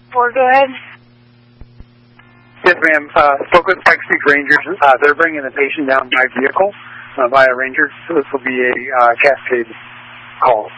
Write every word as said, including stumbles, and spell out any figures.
four, go ahead. Yes, ma'am. Uh, spoke with Pikes Peak Rangers. Uh, they're bringing the patient down by vehicle, uh, by a ranger, so this will be a uh, Cascade call.